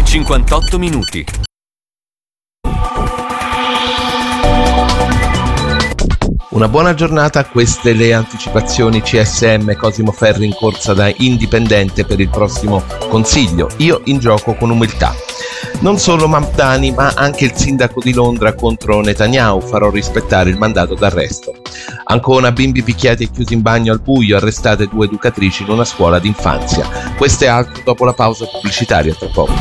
58 minuti. Una buona giornata, queste le anticipazioni CSM Cosimo Ferri in corsa da indipendente per il prossimo Consiglio. Io in gioco con umiltà. Non solo Mamdani, ma anche il sindaco di Londra contro Netanyahu, farò rispettare il mandato d'arresto. Ancona, bimbi picchiati e chiusi in bagno al buio, arrestate 2 educatrici in una scuola d'infanzia. Questo e altro dopo la pausa pubblicitaria, tra poco.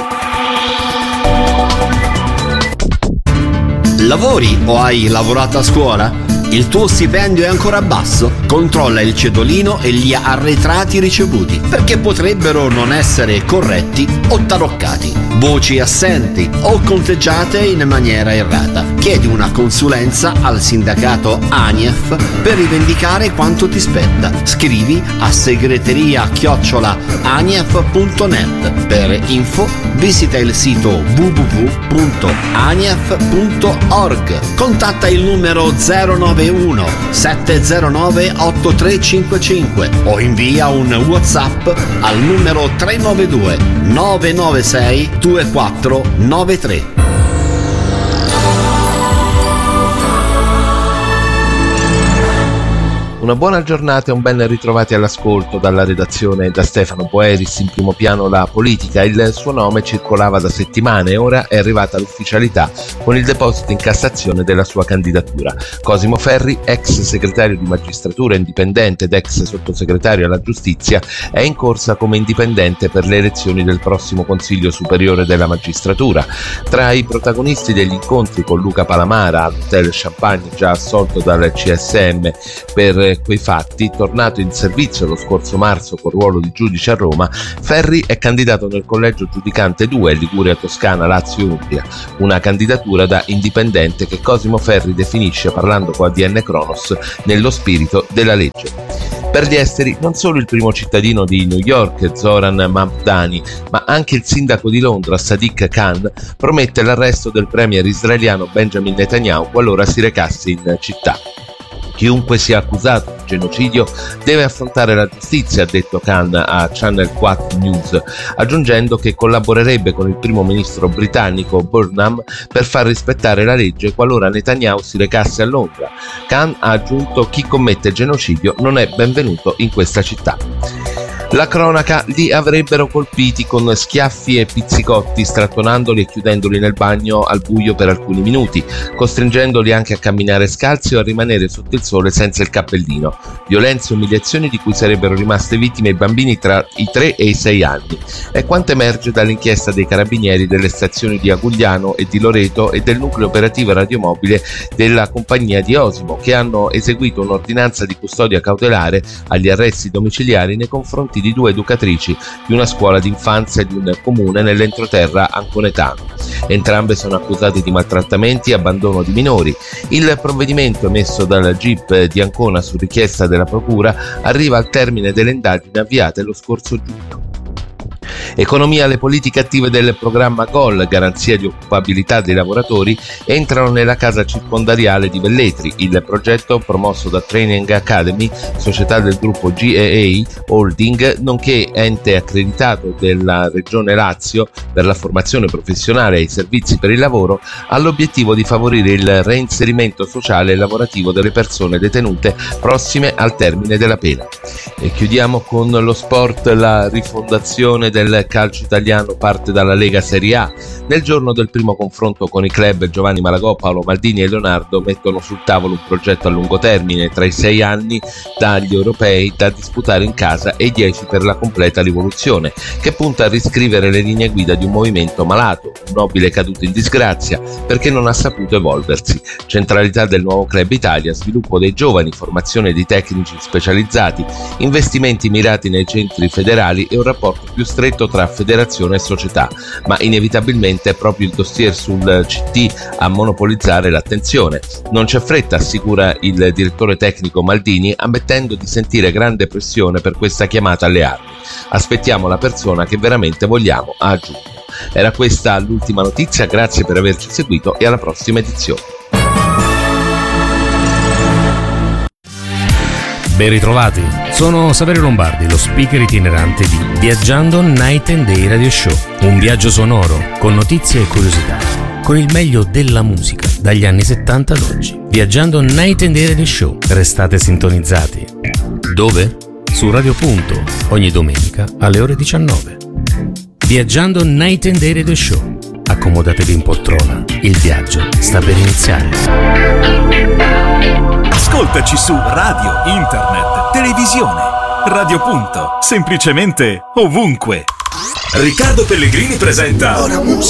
Lavori o hai lavorato a scuola? Il tuo stipendio è ancora basso? Controlla il cedolino e gli arretrati ricevuti, perché potrebbero non essere corretti o taroccati, voci assenti o conteggiate in maniera errata. Chiedi una consulenza al sindacato ANIEF per rivendicare quanto ti spetta. Scrivi a segreteria@anief.net. Per info visita il sito www.anief.org. Contatta il numero 091 709 8355 o invia un WhatsApp al numero 392 996 2493. Una buona giornata e un ben ritrovati all'ascolto dalla redazione da Stefano Boeris. In primo piano la politica, il suo nome circolava da settimane e ora è arrivata l'ufficialità con il deposito in Cassazione della sua candidatura. Cosimo Ferri, ex segretario di magistratura indipendente ed ex sottosegretario alla giustizia, è in corsa come indipendente per le elezioni del prossimo Consiglio Superiore della Magistratura. Tra i protagonisti degli incontri con Luca Palamara all'Hotel Champagne, già assolto dal CSM per quei fatti, tornato in servizio lo scorso marzo col ruolo di giudice a Roma, Ferri è candidato nel collegio giudicante 2 Liguria, Toscana, Lazio e Umbria, una candidatura da indipendente che Cosimo Ferri definisce, parlando con ADN Cronos, nello spirito della legge. Per gli esteri, non solo il primo cittadino di New York, Zoran Mamdani, ma anche il sindaco di Londra, Sadiq Khan, promette l'arresto del premier israeliano Benjamin Netanyahu qualora si recasse in città. Chiunque sia accusato di genocidio deve affrontare la giustizia, ha detto Khan a Channel 4 News, aggiungendo che collaborerebbe con il primo ministro britannico Burnham per far rispettare la legge qualora Netanyahu si recasse a Londra. Khan ha aggiunto: chi commette genocidio non è benvenuto in questa città. La cronaca: li avrebbero colpiti con schiaffi e pizzicotti, strattonandoli e chiudendoli nel bagno al buio per alcuni minuti, costringendoli anche a camminare scalzi o a rimanere sotto il sole senza il cappellino. Violenze e umiliazioni di cui sarebbero rimaste vittime i bambini tra i 3 e i 6 anni. È quanto emerge dall'inchiesta dei carabinieri delle stazioni di Agugliano e di Loreto e del nucleo operativo radiomobile della compagnia di Osimo, che hanno eseguito un'ordinanza di custodia cautelare agli arresti domiciliari nei confronti di 2 educatrici di una scuola d'infanzia di un comune nell'entroterra anconetano. Entrambe sono accusate di maltrattamenti e abbandono di minori. Il provvedimento emesso dal GIP di Ancona su richiesta della procura arriva al termine delle indagini avviate lo scorso giugno. Economia: le politiche attive del programma GOL, garanzia di occupabilità dei lavoratori, entrano nella casa circondariale di Velletri. Il progetto, promosso da Training Academy, società del gruppo GEA Holding, nonché ente accreditato della Regione Lazio per la formazione professionale e i servizi per il lavoro, ha l'obiettivo di favorire il reinserimento sociale e lavorativo delle persone detenute prossime al termine della pena. E chiudiamo con lo sport. La rifondazione del calcio italiano parte dalla Lega Serie A. Nel giorno del primo confronto con i club, Giovanni Malagò, Paolo Maldini e Leonardo mettono sul tavolo un progetto a lungo termine, tra i 6 anni dagli europei da disputare in casa e i 10 per la completa rivoluzione, che punta a riscrivere le linee guida di un movimento malato, un nobile caduto in disgrazia perché non ha saputo evolversi. Centralità del nuovo Club Italia, sviluppo dei giovani, formazione di tecnici specializzati, investimenti mirati nei centri federali e un rapporto più stretto tra federazione e società, ma inevitabilmente è proprio il dossier sul CT a monopolizzare l'attenzione. Non c'è fretta, assicura il direttore tecnico Maldini, ammettendo di sentire grande pressione per questa chiamata alle armi. Aspettiamo la persona che veramente vogliamo, ha aggiunto. Era questa l'ultima notizia, grazie per averci seguito e alla prossima edizione. Ben ritrovati, sono Saverio Lombardi, lo speaker itinerante di Viaggiando Night and Day Radio Show. Un viaggio sonoro con notizie e curiosità, con il meglio della musica dagli anni 70 ad oggi. Viaggiando Night and Day Radio Show. Restate sintonizzati. Dove? Su Radio Punto, ogni domenica alle ore 19. Viaggiando Night and Day Radio Show. Accomodatevi in poltrona, il viaggio sta per iniziare. Ascoltaci su radio, internet, televisione. Radio Punto, semplicemente ovunque. Riccardo Pellegrini presenta